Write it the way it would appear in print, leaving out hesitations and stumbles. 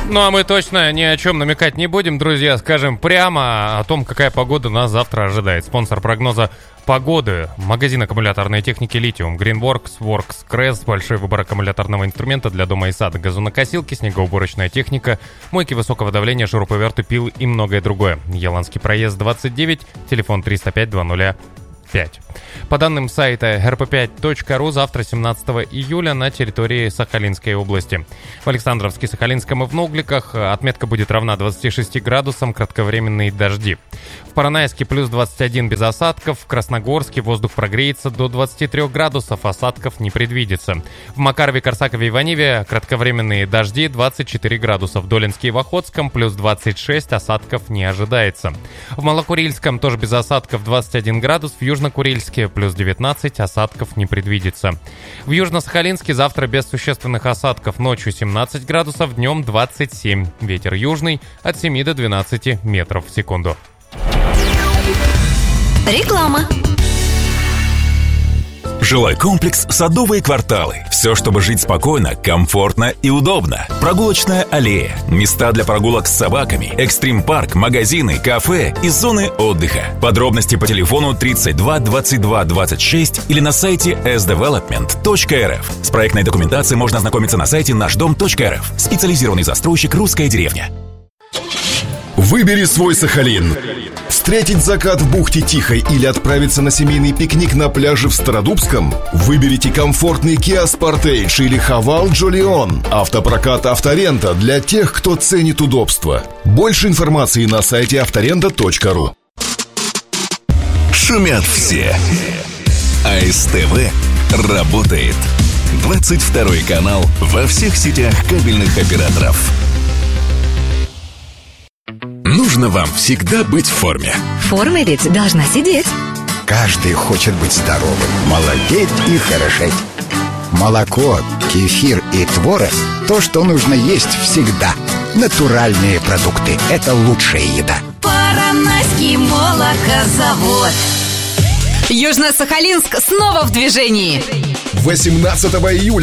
Ну а мы точно ни о чем намекать не будем, друзья. Скажем прямо о том, какая погода нас завтра ожидает. Спонсор прогноза погоды — магазин аккумуляторной техники «Литиум». Greenworks, Works, Crest. Большой выбор аккумуляторного инструмента для дома и сада. Газонокосилки, снегоуборочная техника, мойки высокого давления, шуруповерты, пилы и многое другое. Еланский проезд 29, телефон 305-2005. По данным сайта rp5.ru, завтра, 17 июля, на территории Сахалинской области. В Александровске, Сахалинском и в Нугликах отметка будет равна 26 градусам, кратковременные дожди. В Поронайске плюс 21 без осадков, в Красногорске воздух прогреется до 23 градусов, осадков не предвидится. В Макарове, Корсакове и Ваниве кратковременные дожди 24 градуса, в Долинске и в Охотском плюс 26, осадков не ожидается. В Малокурильском тоже без осадков 21 градус, в Южно-Курильске плюс 19, осадков не предвидится. В Южно-Сахалинске завтра без существенных осадков, ночью 17 градусов, днем 27. Ветер южный от 7 до 12 метров в секунду. Реклама. Жилой комплекс «Садовые кварталы». Все, чтобы жить спокойно, комфортно и удобно. Прогулочная аллея, места для прогулок с собаками, экстрим-парк, магазины, кафе и зоны отдыха. Подробности по телефону 32 22 26 или на сайте sdevelopment.rf. С проектной документацией можно ознакомиться на сайте нашдом.рф. Специализированный застройщик «Русская деревня». Выбери свой Сахалин. Встретить закат в бухте Тихой или отправиться на семейный пикник на пляже в Стародубском? Выберите комфортный Kia Sportage или Haval Jolion. Автопрокат «Авторента» для тех, кто ценит удобство. Больше информации на сайте авторента.ру. Шумят все. А СТВ работает. 22 канал во всех сетях кабельных операторов. Нужно вам всегда быть в форме. Форма ведь должна сидеть. Каждый хочет быть здоровым, молодеть и хорошеть. Молоко, кефир и творог – то, что нужно есть всегда. Натуральные продукты – это лучшая еда. Поронайский молокозавод. Южно-Сахалинск снова в движении. 18 июля